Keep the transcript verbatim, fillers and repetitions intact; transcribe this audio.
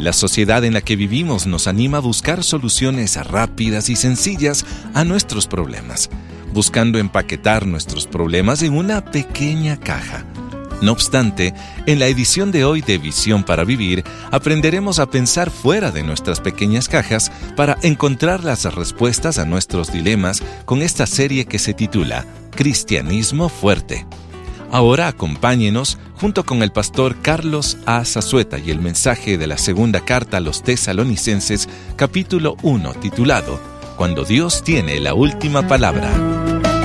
La sociedad en la que vivimos nos anima a buscar soluciones rápidas y sencillas a nuestros problemas, buscando empaquetar nuestros problemas en una pequeña caja. No obstante, en la edición de hoy de Visión para Vivir, aprenderemos a pensar fuera de nuestras pequeñas cajas para encontrar las respuestas a nuestros dilemas con esta serie que se titula Cristianismo Fuerte. Ahora acompáñenos junto con el pastor Carlos A. Zazueta y el mensaje de la segunda carta a los Tesalonicenses, capítulo uno, titulado Cuando Dios tiene la última palabra.